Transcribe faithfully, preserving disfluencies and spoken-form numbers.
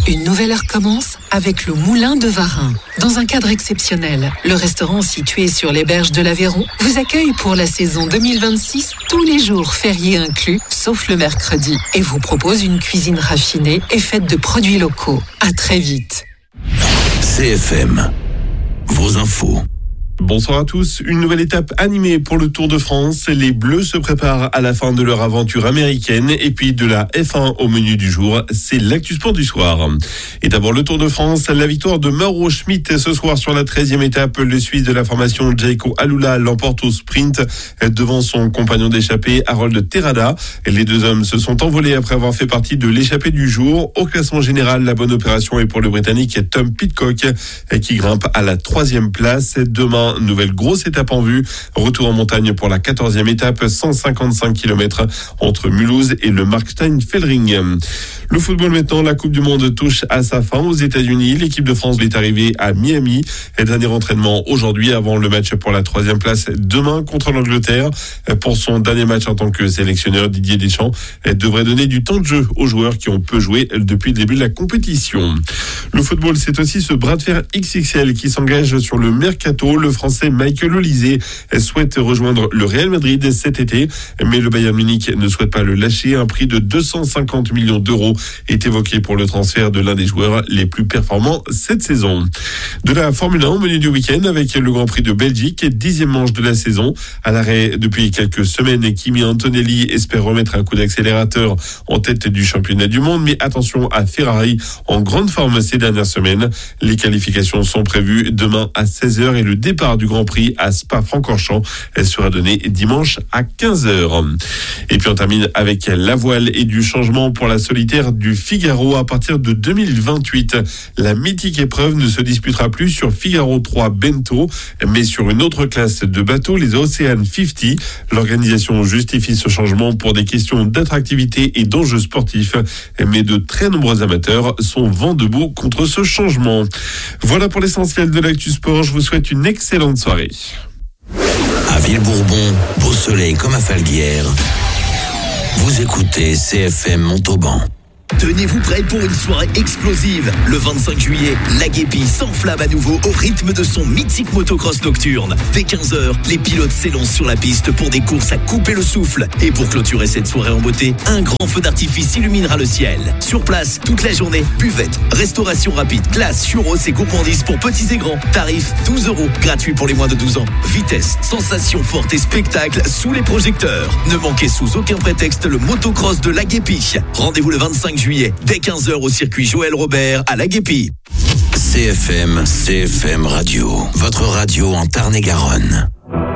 Une nouvelle heure commence avec le Moulin de Varin. Dans un cadre exceptionnel, le restaurant situé sur les berges de l'Aveyron vous accueille pour la saison deux mille vingt-six, tous les jours fériés inclus, sauf le mercredi, et vous propose une cuisine raffinée et faite de produits locaux. À très vite. C F M, vos infos. Bonsoir à tous. Une nouvelle étape animée pour le Tour de France. Les Bleus se préparent à la fin de leur aventure américaine et puis de la F un au menu du jour. C'est l'actu sport du soir. Et d'abord le Tour de France. La victoire de Mauro Schmitt ce soir sur la treizième étape. Le Suisse de la formation Jaiko Alula l'emporte au sprint devant son compagnon d'échappée Harold Terrada. Les deux hommes se sont envolés après avoir fait partie de l'échappée du jour. Au classement général, la bonne opération est pour le Britannique Tom Pidcock qui grimpe à la troisième place. Demain, nouvelle grosse étape en vue. Retour en montagne pour la quatorzième étape, cent cinquante-cinq kilomètres entre Mulhouse et le Markstein-Fellring. Le football maintenant, la Coupe du Monde touche à sa fin aux États-Unis. L'équipe de France est arrivée à Miami. Et dernier entraînement aujourd'hui avant le match pour la troisième place demain contre l'Angleterre. Pour son dernier match en tant que sélectionneur, Didier Deschamps devrait donner du temps de jeu aux joueurs qui ont peu joué depuis le début de la compétition. Le football, c'est aussi ce bras de fer X X L qui s'engage sur le mercato. Le Français Michael Olise souhaite rejoindre le Real Madrid cet été, mais le Bayern Munich ne souhaite pas le lâcher. Un prix de deux cent cinquante millions d'euros est évoqué pour le transfert de l'un des joueurs les plus performants cette saison. De la Formule un au menu du week-end avec le Grand Prix de Belgique, dixième manche de la saison. À l'arrêt depuis quelques semaines, Kimi Antonelli espère remettre un coup d'accélérateur en tête du championnat du monde, mais attention à Ferrari en grande forme ces dernières semaines. Les qualifications sont prévues demain à seize heures et le départ du Grand Prix à Spa-Francorchamps sera donné dimanche à quinze heures. Et puis on termine avec la voile et du changement pour la solitaire du Figaro à partir de deux mille vingt-huit. La mythique épreuve ne se disputera plus sur Figaro trois Bento, mais sur une autre classe de bateaux, les Ocean cinquante. L'organisation justifie ce changement pour des questions d'attractivité et d'enjeux sportifs, mais de très nombreux amateurs sont vent debout contre ce changement. Voilà pour l'essentiel de l'actu sport. Je vous souhaite une excellente soirée. À Villebourbon, beau soleil comme à Falguière. Vous écoutez C F M Montauban. Tenez-vous prêts pour une soirée explosive. Le vingt-cinq juillet, la Guépie s'enflamme à nouveau au rythme de son mythique motocross nocturne. Dès quinze heures, les pilotes s'élancent sur la piste pour des courses à couper le souffle. Et pour clôturer cette soirée en beauté, un grand feu d'artifice illuminera le ciel. Sur place, toute la journée, buvette, restauration rapide, glace, churros et gourmandises pour petits et grands. Tarif douze euros, gratuit pour les moins de douze ans. Vitesse, sensation forte et spectacle sous les projecteurs. Ne manquez sous aucun prétexte le motocross de la Guépie. Rendez-vous le vingt-cinq juillet, dès quinze heures au circuit Joël Robert à la Guépie. C F M, C F M Radio, votre radio en Tarn-et-Garonne.